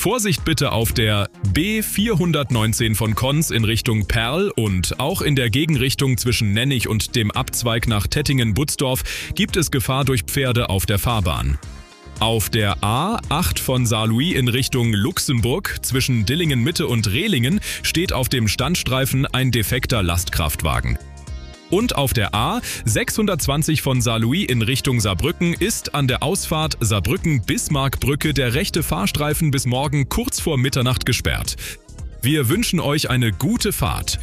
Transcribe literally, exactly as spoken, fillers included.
Vorsicht bitte auf der B vierhundertneunzehn von Konz in Richtung Perl und auch in der Gegenrichtung zwischen Nennig und dem Abzweig nach Tettingen-Butzdorf gibt es Gefahr durch Pferde auf der Fahrbahn. Auf der A acht von Saarlouis in Richtung Luxemburg zwischen Dillingen-Mitte und Rehlingen steht auf dem Standstreifen ein defekter Lastkraftwagen. Und auf der A sechshundertzwanzig von Saarlouis in Richtung Saarbrücken ist an der Ausfahrt Saarbrücken-Bismarckbrücke der rechte Fahrstreifen bis morgen kurz vor Mitternacht gesperrt. Wir wünschen euch eine gute Fahrt.